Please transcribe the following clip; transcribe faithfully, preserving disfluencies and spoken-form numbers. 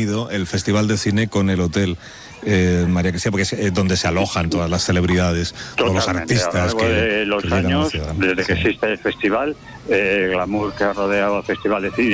confundido el Festival de Cine con el hotel. Eh, María Cristina, porque es eh, donde se alojan todas las celebridades, todos los artistas que, de los que llegan a la años, ciudad. desde que Sí. existe el festival, eh, el glamour que ha rodeado al Festival de Cine